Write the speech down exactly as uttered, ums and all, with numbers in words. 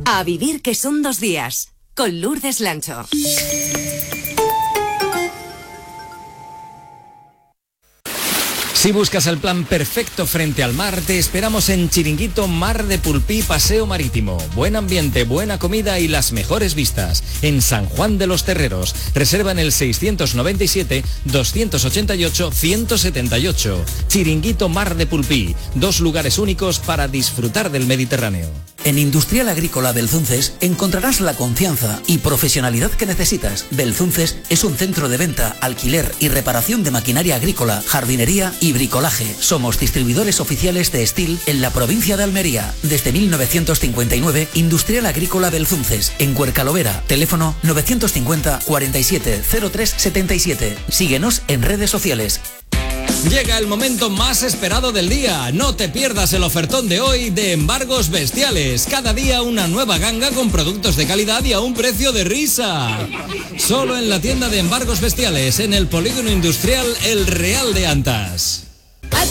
A vivir que son dos días, con Lourdes Lancho. Si buscas el plan perfecto frente al mar, te esperamos en Chiringuito Mar de Pulpí Paseo Marítimo. Buen ambiente, buena comida y las mejores vistas. En San Juan de los Terreros. Reserva en el seiscientos noventa y siete, doscientos ochenta y ocho, ciento setenta y ocho. Chiringuito Mar de Pulpí. Dos lugares únicos para disfrutar del Mediterráneo. En Industrial Agrícola Belzunces encontrarás la confianza y profesionalidad que necesitas. Belzunces es un centro de venta, alquiler y reparación de maquinaria agrícola, jardinería y bricolaje. Somos distribuidores oficiales de Steel en la provincia de Almería. Desde mil novecientos cincuenta y nueve, Industrial Agrícola Belzunces, en Huercalovera. Teléfono novecientos cincuenta, cuarenta y siete, cero tres setenta y siete. Síguenos en redes sociales. Llega el momento más esperado del día. No te pierdas el ofertón de hoy de Embargos Bestiales. Cada día una nueva ganga con productos de calidad y a un precio de risa. Solo en la tienda de Embargos Bestiales, en el Polígono Industrial El Real de Antas.